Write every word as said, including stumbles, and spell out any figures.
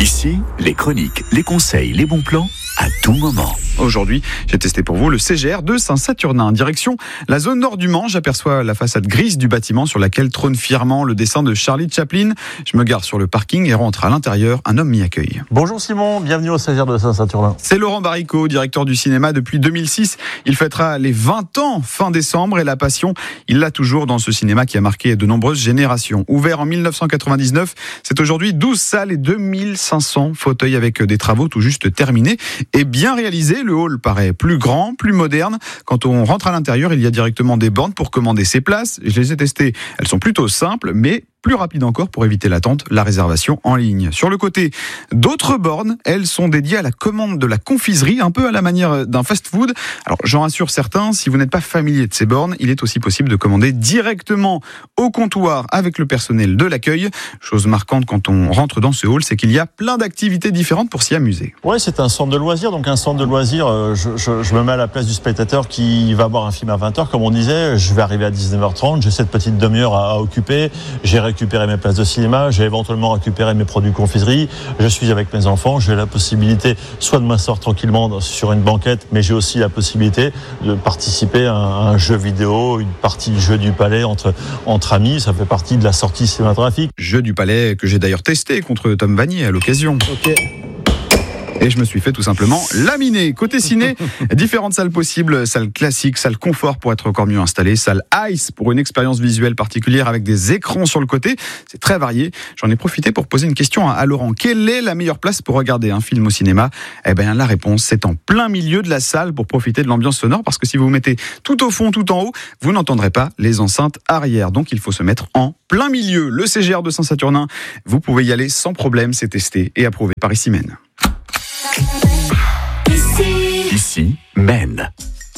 Ici, les chroniques, les conseils, les bons plans, à tout moment. Aujourd'hui, j'ai testé pour vous le C G R de Saint-Saturnin. Direction la zone nord du Mans, j'aperçois la façade grise du bâtiment sur laquelle trône fièrement le dessin de Charlie Chaplin. Je me gare sur le parking et rentre à l'intérieur. Un homme m'y accueille. Bonjour Simon, bienvenue au C G R de Saint-Saturnin. C'est Laurent Baricot, directeur du cinéma depuis deux mille six. Il fêtera les vingt ans fin décembre et la passion, il l'a toujours dans ce cinéma qui a marqué de nombreuses générations. Ouvert en dix-neuf cent quatre-vingt-dix-neuf, c'est aujourd'hui douze salles et deux mille cinq cents fauteuils avec des travaux tout juste terminés et bien réalisés. Le hall paraît plus grand, plus moderne. Quand on rentre à l'intérieur, il y a directement des bornes pour commander ses places. Je les ai testées, elles sont plutôt simples, mais plus rapide encore pour éviter l'attente, la réservation en ligne. Sur le côté, d'autres bornes, elles sont dédiées à la commande de la confiserie, un peu à la manière d'un fast-food. Alors j'en rassure certains, si vous n'êtes pas familier de ces bornes, il est aussi possible de commander directement au comptoir avec le personnel de l'accueil. Chose marquante quand on rentre dans ce hall, c'est qu'il y a plein d'activités différentes pour s'y amuser. Ouais, c'est un centre de loisirs, donc un centre de loisirs, euh, je, je, je me mets à la place du spectateur qui va voir un film à vingt heures, comme on disait, je vais arriver à dix-neuf heures trente, j'ai cette petite demi-heure à, à occuper, j'ai récupérer mes places de cinéma, j'ai éventuellement récupéré mes produits confiserie, je suis avec mes enfants, j'ai la possibilité soit de m'asseoir tranquillement sur une banquette, mais j'ai aussi la possibilité de participer à un, un jeu vidéo, une partie jeu du palais entre, entre amis, ça fait partie de la sortie cinématographique. Jeu du palais que j'ai d'ailleurs testé contre Tom Vanier à l'occasion. Ok. Et je me suis fait tout simplement laminer. Côté ciné, différentes salles possibles, salle classique, salle confort pour être encore mieux installée, salle ice pour une expérience visuelle particulière avec des écrans sur le côté. C'est très varié. J'en ai profité pour poser une question à Laurent. Quelle est la meilleure place pour regarder un film au cinéma ? Eh bien, la réponse, c'est en plein milieu de la salle pour profiter de l'ambiance sonore, parce que si vous vous mettez tout au fond, tout en haut, vous n'entendrez pas les enceintes arrière. Donc, il faut se mettre en plein milieu. Le C G R de Saint-Saturnin, vous pouvez y aller sans problème, c'est testé et approuvé par Ici Mène. Ici, Mène.